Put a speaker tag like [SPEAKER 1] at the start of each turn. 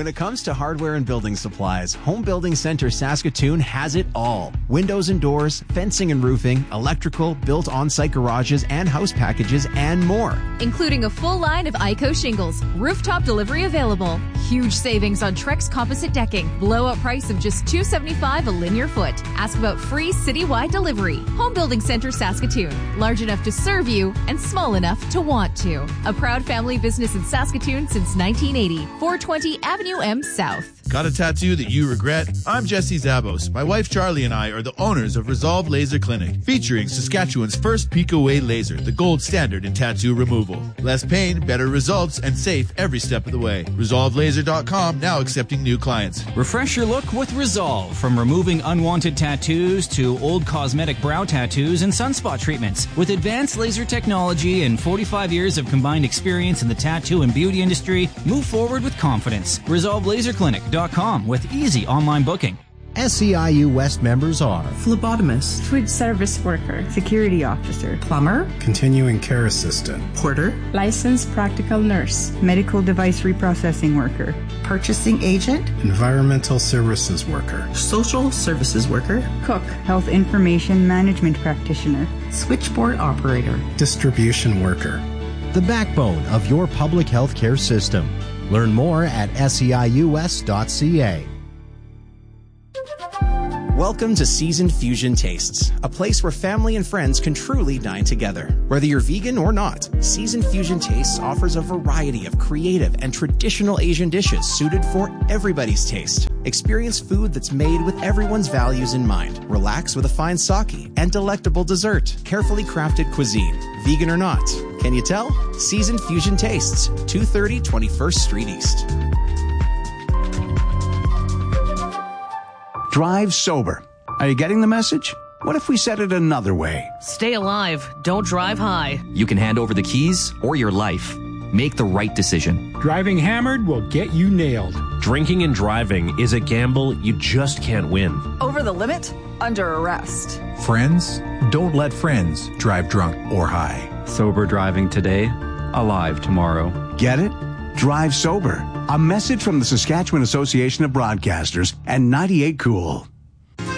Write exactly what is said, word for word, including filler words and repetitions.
[SPEAKER 1] When it comes to hardware and building supplies, Home Building Center Saskatoon has it all. Windows and doors, fencing and roofing, electrical, built on-site garages and house packages, and more.
[SPEAKER 2] Including a full line of I C O shingles, rooftop delivery available. Huge savings on Trex composite decking. Blowout price of just two dollars and seventy-five cents a linear foot. Ask about free citywide delivery. Home Building Center Saskatoon. Large enough to serve you and small enough to want to. A proud family business in Saskatoon since nineteen eighty. four twenty Avenue M South.
[SPEAKER 3] Got a tattoo that you regret? I'm Jesse Zabos. My wife Charlie and I are the owners of Resolve Laser Clinic, featuring Saskatchewan's first Pico-Way laser, the gold standard in tattoo removal. Less pain, better results, and safe every step of the way. Resolve Laser dot com, now accepting new clients.
[SPEAKER 4] Refresh your look with Resolve, from removing unwanted tattoos to old cosmetic brow tattoos and sunspot treatments. With advanced laser technology and forty-five years of combined experience in the tattoo and beauty industry, move forward with confidence. Resolve Laser Clinic dot com with easy online booking.
[SPEAKER 5] S E I U West members are
[SPEAKER 6] phlebotomist, food service worker, security officer, plumber,
[SPEAKER 7] continuing care assistant,
[SPEAKER 6] porter, licensed practical nurse, medical device reprocessing worker, purchasing agent,
[SPEAKER 7] environmental services worker,
[SPEAKER 6] social services worker, cook, health information management practitioner, switchboard operator,
[SPEAKER 7] distribution worker.
[SPEAKER 5] The backbone of your public health care system. Learn more at S E I U S dot C A.
[SPEAKER 1] Welcome to Seasoned Fusion Tastes, a place where family and friends can truly dine together. Whether you're vegan or not, Seasoned Fusion Tastes offers a variety of creative and traditional Asian dishes suited for everybody's taste. Experience food that's made with everyone's values in mind. Relax with a fine sake and delectable dessert. Carefully crafted cuisine, vegan or not. Can you tell? Seasoned Fusion Tastes, two thirty twenty-first Street East.
[SPEAKER 8] Drive sober. Are you getting the message? What if we said it another way?
[SPEAKER 9] Stay alive. Don't drive high.
[SPEAKER 10] You can hand over the keys or your life. Make the right decision.
[SPEAKER 11] Driving hammered will get you nailed.
[SPEAKER 12] Drinking and driving is a gamble you just can't win.
[SPEAKER 13] Over the limit? Under arrest.
[SPEAKER 14] Friends, don't let friends drive drunk or high.
[SPEAKER 15] Sober driving today, alive tomorrow.
[SPEAKER 8] Get it? Drive sober. A message from the Saskatchewan Association of Broadcasters and ninety-eight Cool.